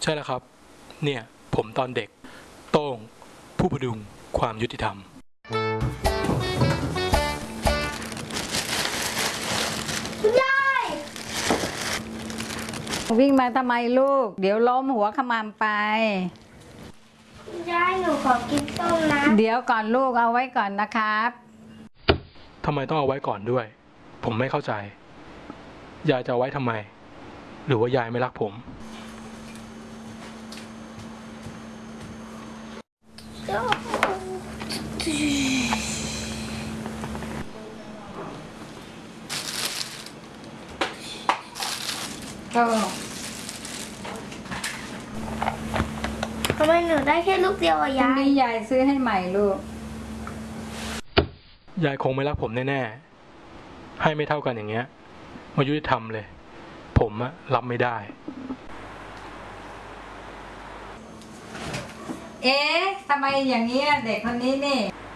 ช่แล้วครับเนี่ยผมตอนเด็กโต้งผู้พดุงความยุติธรรมวิ่งมาทำไมลูกเดี๋ยวล้มหัวขมำไปยายหนูขอกินส้มนะเดี๋ยวก่อนลูกเอาไว้ก่อนนะครับทำไมต้องเอาไว้ก่อนด้วยผมไม่เข้าใจยายจะเอาไว้ทำไมหรือว่ายายไม่รักผมก็ทำไมหนูได้แค่ลูกเดียวอะพรุ่งยายนี้ยายซื้อให้ใหม่ลูกยายคงไม่รักผมแน่ๆให้ไม่เท่ากันอย่างเงี้ยมายุติธรรมเลยผมอะรับไม่ได้เอ๊ะทำไมอย่างนี้เด็กคนนี้นี่